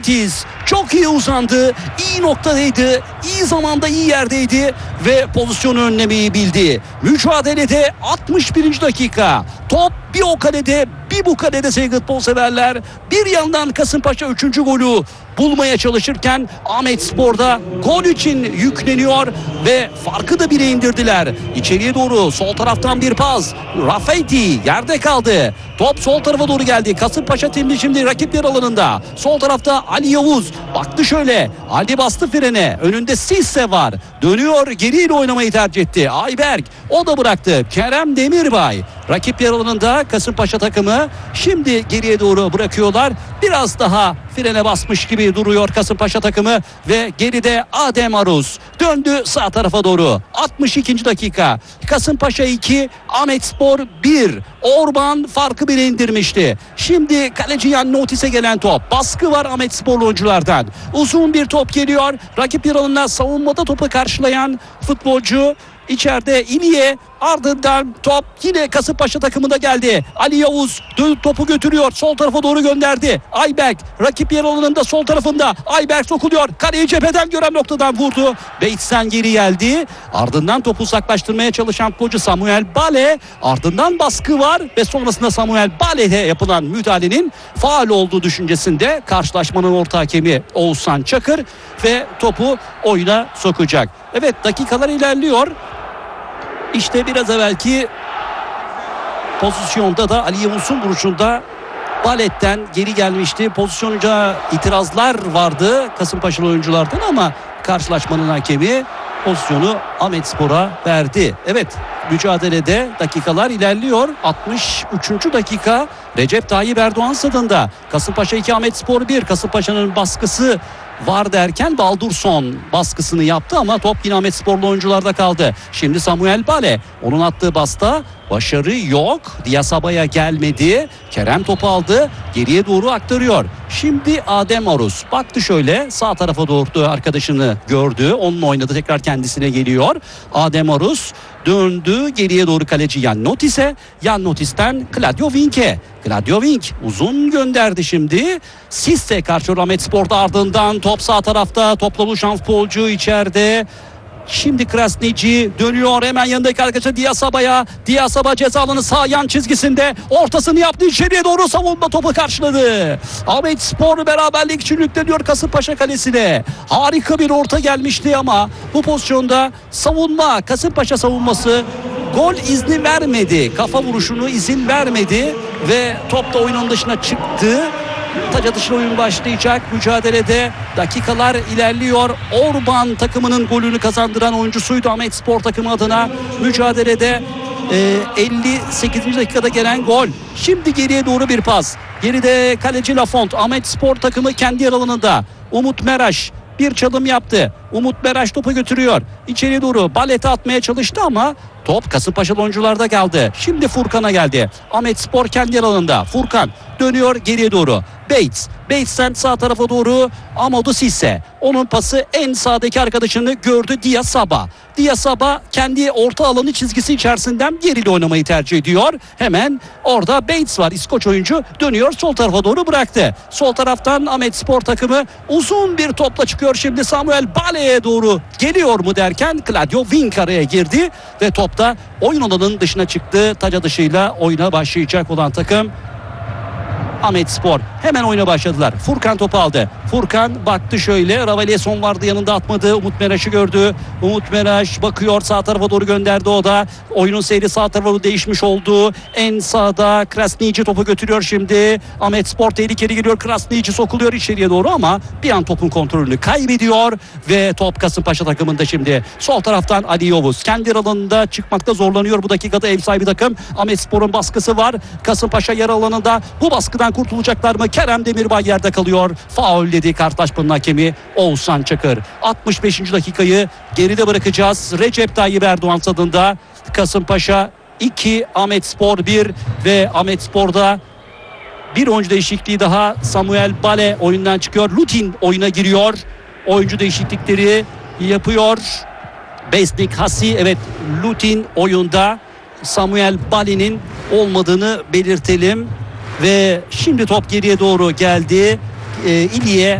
Notis çok iyi uzandı, iyi noktadaydı, iyi zamanda iyi yerdeydi ve pozisyonu önlemeyi bildi. Mücadelede 61. dakika. Top bir o kalede bir bu kalede sevgili futbol severler. Bir yandan Kasımpaşa 3. golü bulmaya çalışırken Ahmetspor'da gol için yükleniyor ve farkı da 1'e indirdiler. İçeriye doğru sol taraftan bir pas. Rafeti yerde kaldı. Top sol tarafa doğru geldi. Kasımpaşa timli şimdi rakip yer alanında. Sol tarafta Ali Yavuz baktı şöyle. Ali bastı frene. Önünde Sisse var. Dönüyor, geriyle oynamayı tercih etti. Ayberk o da bıraktı. Kerem Demirbay rakip yer alanında Kasımpaşa takımı şimdi geriye doğru bırakıyorlar. Biraz daha frene basmış gibi duruyor Kasımpaşa takımı ve geride Adem Aruz döndü sağ tarafa doğru. 62. dakika. Kasımpaşa 2, Ahmetspor 1. Orban farkı 1'e indirmişti. Şimdi kaleci Yan Notis'e gelen top. Baskı var Ahmetsporlu oyunculardan. Uzun bir top geliyor. Rakip yer alanına savunmada topu karşılayan futbolcu İçeride İliye, ardından top yine Kasımpaşa takımında geldi. Ali Yavuz topu götürüyor. Sol tarafa doğru gönderdi. Ayberk rakip yer alanında sol tarafında. Ayberk sokuluyor. Kaleyi cepheden gören noktadan vurdu. Bates'ten geri geldi. Ardından topu uzaklaştırmaya çalışan futbolcu Samuel Bale. Ardından baskı var ve sonrasında Samuel Bale'de yapılan müdahalenin faul olduğu düşüncesinde karşılaşmanın orta hakemi Oğuzhan Çakır ve topu oyuna sokacak. Evet, dakikalar ilerliyor. İşte biraz evvelki pozisyonda da Ali Yavuz'un vuruşunda Balet'ten geri gelmişti. Pozisyonca itirazlar vardı Kasımpaşalı oyunculardan ama karşılaşmanın hakemi pozisyonu Ahmetspor'a verdi. Evet, mücadelede dakikalar ilerliyor. 63. dakika. Recep Tayyip Erdoğan stadında. Kasımpaşa 2, Ahmetspor 1. Kasımpaşa'nın baskısı var derken Baldurson baskısını yaptı ama top yine Ahmetsporlu oyuncularda kaldı. Şimdi Samuel Bale, onun attığı basta başarı yok. Diasaba'ya gelmedi. Kerem topu aldı. Geriye doğru aktarıyor. Şimdi Adem Aruz baktı şöyle sağ tarafa doğru, arkadaşını gördü. Onunla oynadı, tekrar kendisine geliyor. Adem Aruz döndü geriye doğru kaleci Yan Notis'e. Yan Notis'ten Claudio Wink'e. Claudio Wink uzun gönderdi şimdi. Sisse karşı Ahmetspor'da, ardından top sağ tarafta. Topla buluşan futbolcu içeride. Şimdi Krasniqi dönüyor hemen yanındaki arkadaşı Diasaba'ya. Diasaba ceza alanı sağ yan çizgisinde. Ortasını yaptı, içeriye doğru savunma topu karşıladı. Ahmetspor beraberlik için yükleniyor Kasımpaşa kalesine. Harika bir orta gelmişti ama bu pozisyonda savunma, Kasımpaşa savunması gol izni vermedi. Kafa vuruşunu izin vermedi ve top da oyunun dışına çıktı. Taca dışına oyun başlayacak. Mücadelede dakikalar ilerliyor. Orban takımının golünü kazandıran oyuncusuydu Ahmetspor takımı adına. Mücadelede 58. dakikada gelen gol. Şimdi geriye doğru bir pas. Geride kaleci Lafont. Ahmetspor takımı kendi yer alanında. Umut Meraş bir çalım yaptı. Umut Meraş topu götürüyor. İçeri doğru Balet'e atmaya çalıştı ama top Kasımpaşalı oyuncularda kaldı. Şimdi Furkan'a geldi. Ahmetspor kendi yer alanında. Furkan dönüyor geriye doğru. Bates. Bates'ten sağ tarafa doğru Amadou Sisse. Onun pası en sağdaki arkadaşını gördü, Diasaba. Diasaba kendi orta alanı çizgisi içerisinden geriyle oynamayı tercih ediyor. Hemen orada Bates var, İskoç oyuncu. Dönüyor sol tarafa doğru bıraktı. Sol taraftan Ahmetspor takımı uzun bir topla çıkıyor. Şimdi Samuel Bale'ye doğru geliyor mu derken Claudio Wink araya girdi ve top da oyun alanının dışına çıktı. Taca dışıyla oyuna başlayacak olan takım Ahmetspor. Hemen oyuna başladılar. Furkan topu aldı. Furkan baktı şöyle. Ravalieson vardı yanında, atmadı. Umut Meraş'ı gördü. Umut Meraş bakıyor, sağ tarafa doğru gönderdi o da. Oyunun seyri sağ tarafa doğru değişmiş oldu. En sağda Krasniqi topu götürüyor şimdi. Ahmetspor tehlikeli geliyor. Krasniqi sokuluyor içeriye doğru ama bir an topun kontrolünü kaybediyor ve top Kasımpaşa takımında şimdi. Sol taraftan Ali Yavuz kendi alanında çıkmakta zorlanıyor bu dakikada ev sahibi takım. Ahmetspor'un baskısı var. Kasımpaşa yer alanında. Bu baskıdan kurtulacaklar mı? Kerem Demirbay yerde kalıyor. Faul dedi karşılaşmanın hakemi Oğuzhan Çakır. 65. dakikayı geride bırakacağız. Recep Tayyip Erdoğan stadında. Kasımpaşa 2, Ahmetspor 1 ve Ahmetspor'da bir oyuncu değişikliği daha. Samuel Bale oyundan çıkıyor. Lutin oyuna giriyor. Oyuncu değişiklikleri yapıyor. Besnik Hasi, evet, Lutin oyunda. Samuel Bale'nin olmadığını belirtelim. Ve şimdi top geriye doğru geldi. İliye